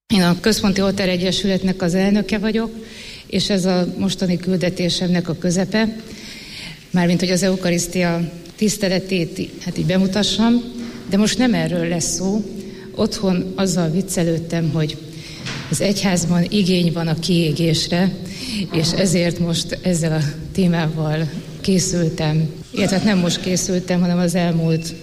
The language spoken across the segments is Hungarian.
Én a Központi Oltár Egyesületnek az elnöke vagyok, és ez a mostani küldetésemnek a közepe, mármint hogy az eukarisztia tiszteletét hát így bemutassam, de most nem erről lesz szó. Otthon azzal viccelődtem, hogy az egyházban igény van a kiégésre, és ezért most ezzel a témával készültem. Illetve nem most készültem, hanem az elmúlt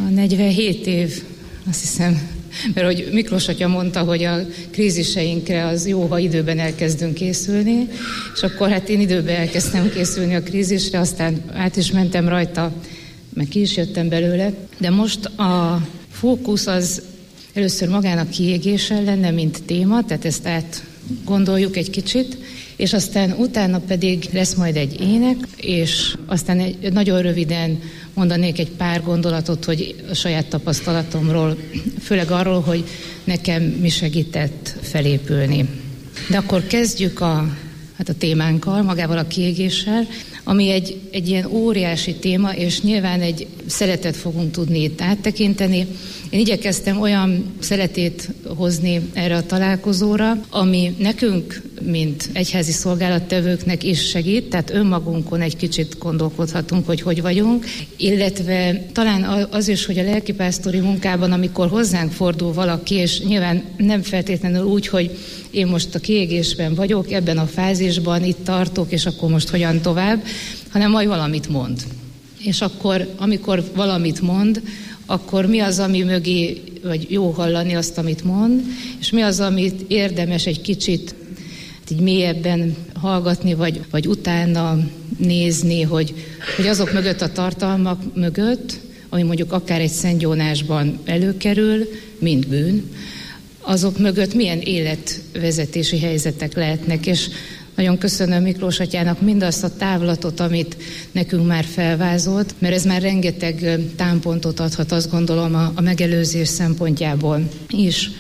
47 év, azt hiszem, mert hogy Miklós atya mondta, hogy a kríziseinkre az jó, ha időben elkezdünk készülni, és akkor hát én időben elkezdtem készülni a krízisre, aztán át is mentem rajta, meg ki is jöttem belőle. De most a fókusz az először magának kiégéssel lenne, mint téma, tehát ezt átgondoljuk egy kicsit, és aztán utána pedig lesz majd egy ének, és aztán nagyon röviden mondanék egy pár gondolatot, hogy a saját tapasztalatomról, főleg arról, hogy nekem mi segített felépülni. De akkor kezdjük a témánkkal, magával a kiégéssel, ami egy ilyen óriási téma, és nyilván egy szeletet fogunk tudni itt áttekinteni. Én igyekeztem olyan szeletét hozni erre a találkozóra, ami nekünk, mint egyházi szolgálattevőknek is segít, tehát önmagunkon egy kicsit gondolkodhatunk, hogy vagyunk, illetve talán az is, hogy a lelkipásztori munkában, amikor hozzánk fordul valaki, és nyilván nem feltétlenül úgy, hogy én most a kiégésben vagyok, ebben a fázisban, itt tartok, és akkor most hogyan tovább, hanem majd valamit mond. És akkor, amikor valamit mond, akkor mi az, ami mögé, vagy jó hallani azt, amit mond, és mi az, amit érdemes egy kicsit így mélyebben hallgatni, vagy utána nézni, hogy azok mögött, a tartalmak mögött, ami mondjuk akár egy szentgyónásban előkerül, mint bűn, azok mögött milyen életvezetési helyzetek lehetnek, és nagyon köszönöm Miklós atyának mindazt a távlatot, amit nekünk már felvázolt, mert ez már rengeteg támpontot adhat, azt gondolom, a megelőzés szempontjából is.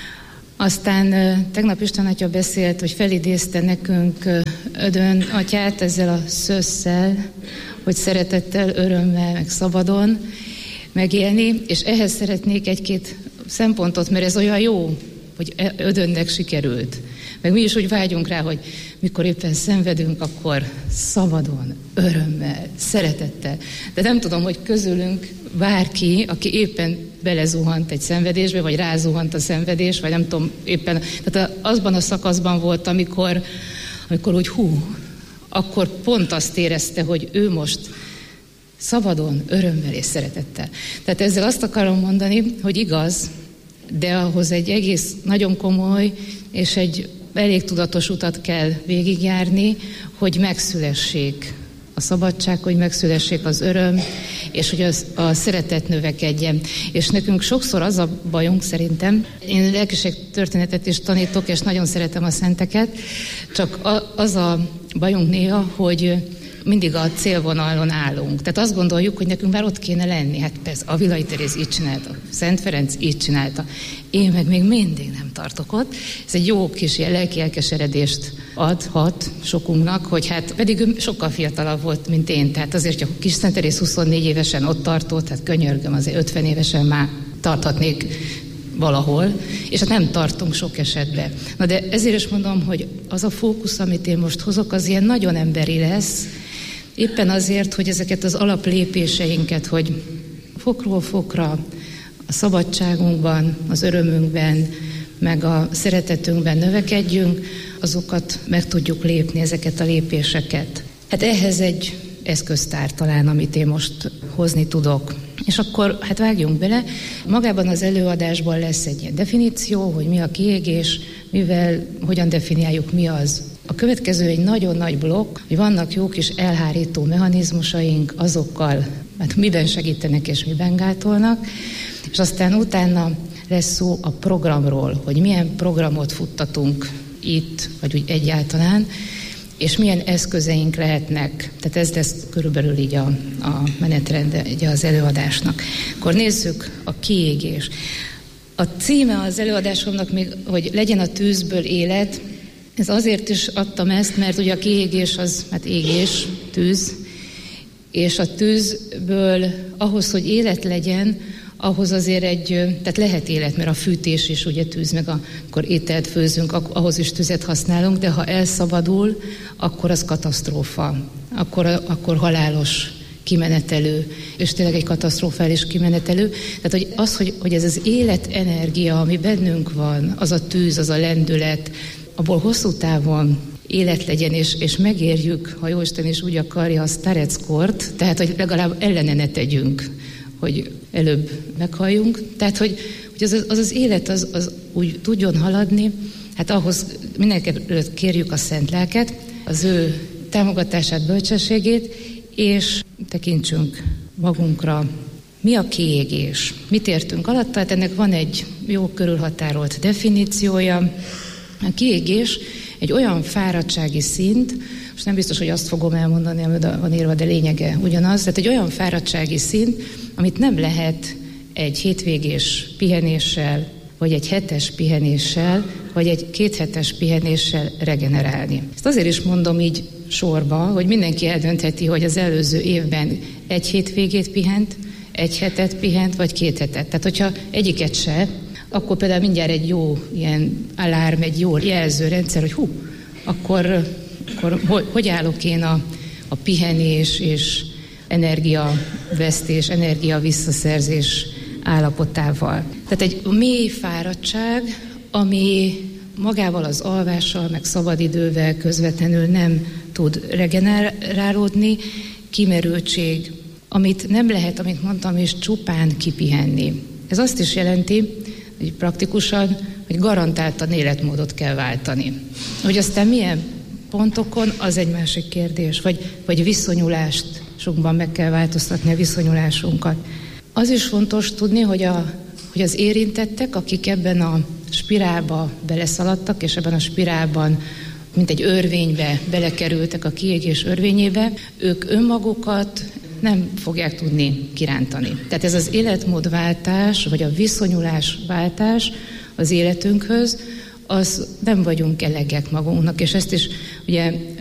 Aztán tegnap István atya beszélt, hogy felidézte nekünk Ödön atyát ezzel a szösszel, hogy szeretettel, örömmel, meg szabadon megélni, és ehhez szeretnék egy-két szempontot, mert ez olyan jó, hogy Ödönnek sikerült. Meg mi is úgy vágyunk rá, hogy mikor éppen szenvedünk, akkor szabadon, örömmel, szeretettel. De nem tudom, hogy közülünk bárki, aki éppen belezuhant egy szenvedésbe, vagy rázuhant a szenvedés, vagy nem tudom, éppen, tehát azban a szakaszban volt, amikor úgy akkor pont azt érezte, hogy ő most szabadon, örömmel és szeretettel. Tehát ezzel azt akarom mondani, hogy igaz, de ahhoz egy egész nagyon komoly és egy elég tudatos utat kell végigjárni, hogy megszülessék a szabadság, hogy megszülessék az öröm, és hogy a szeretet növekedjen. És nekünk sokszor az a bajunk szerintem, én lelkiségtörténetet is tanítok, és nagyon szeretem a szenteket, csak az a bajunk néha, hogy mindig a célvonalon állunk. Tehát azt gondoljuk, hogy nekünk már ott kéne lenni. Hát persze, a Villai Teréz így csinálta, Szent Ferenc így csinálta. Én meg még mindig nem tartok ott. Ez egy jó kis ilyen lelki elkeseredést adhat sokunknak, hogy hát pedig ő sokkal fiatalabb volt, mint én. Tehát azért, hogy a kis Szent Teréz 24 évesen ott tartott, hát könyörgöm, azért 50 évesen már tarthatnék valahol, és hát nem tartunk sok esetben. Na de ezért is mondom, hogy az a fókusz, amit én most hozok, az ilyen nagyon emberi lesz, éppen azért, hogy ezeket az alaplépéseinket, hogy fokról fokra a szabadságunkban, az örömünkben, meg a szeretetünkben növekedjünk, azokat meg tudjuk lépni, ezeket a lépéseket. Hát ehhez egy eszköztár talán, amit én most hozni tudok. És akkor hát vágjunk bele. Magában az előadásban lesz egy ilyen definíció, hogy mi a kiégés, hogyan definiáljuk, mi az. A következő egy nagyon nagy blokk, hogy vannak jó kis elhárító mechanizmusaink, azokkal hát miben segítenek és miben gátolnak, és aztán utána lesz szó a programról, hogy milyen programot futtatunk itt, vagy úgy egyáltalán, és milyen eszközeink lehetnek. Tehát ez lesz körülbelül így a menetrend az előadásnak. Akkor nézzük a kiégés. A címe az előadásomnak még, hogy legyen a tűzből élet. Ez azért is adtam ezt, mert ugye a kiégés az, hát égés, tűz, és a tűzből ahhoz, hogy élet legyen, ahhoz azért tehát lehet élet, mert a fűtés is ugye tűz, meg akkor ételt főzünk, ahhoz is tüzet használunk, de ha elszabadul, akkor az katasztrófa, akkor halálos kimenetelő, és tényleg egy katasztrofális kimenetelő. Tehát hogy ez az életenergia, ami bennünk van, az a tűz, az a lendület, abból hosszú távon élet legyen, és megérjük, ha Jóisten is úgy akarja, a stareckort, tehát hogy legalább ellene ne tegyünk, hogy előbb meghalljunk. Tehát, hogy az élet az úgy tudjon haladni, hát ahhoz mindenkelőtt kérjük a Szent Lelket, az ő támogatását, bölcsességét, és tekintsünk magunkra. Mi a kiégés? Mit értünk alatt? Tehát ennek van egy jó körülhatárolt definíciója. A kiégés egy olyan fáradtsági szint, most nem biztos, hogy azt fogom elmondani, ami oda van írva, de lényege ugyanaz, tehát egy olyan fáradtsági szint, amit nem lehet egy hétvégés pihenéssel, vagy egy hetes pihenéssel, vagy egy 2 hetes pihenéssel regenerálni. Ezt azért is mondom így sorba, hogy mindenki eldöntheti, hogy az előző évben 1 hétvégét pihent, 1 hetet pihent, vagy 2 hetet. Tehát, hogyha egyiket se, akkor például mindjárt egy jó ilyen alarm, egy jó jelzőrendszer, hogy akkor hogy állok én a pihenés és energiavesztés, energiavisszaszerzés állapotával. Tehát egy mély fáradtság, ami magával az alvással, meg szabadidővel közvetlenül nem tud regenerálódni, kimerültség, amit nem lehet, amit mondtam, és csupán kipihenni. Ez azt is jelenti, hogy praktikusan, hogy garantáltan életmódot kell váltani. Hogy aztán milyen pontokon, az egy másik kérdés, vagy viszonyulásokban meg kell változtatni a viszonyulásunkat. Az is fontos tudni, hogy az érintettek, akik ebben a spirálba beleszaladtak, és ebben a spirálban, mint egy örvénybe belekerültek a kiégés örvényébe, ők önmagukat nem fogják tudni kirántani. Tehát ez az életmódváltás, vagy a viszonyulásváltás az életünkhöz, az nem vagyunk elegek magunknak, és ezt is ugye